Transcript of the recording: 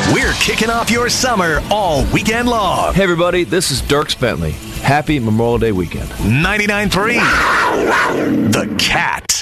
We're kicking off your summer all weekend long. Hey, everybody, this is Dirk Bentley. Happy Memorial Day weekend. 99.3 The Cat.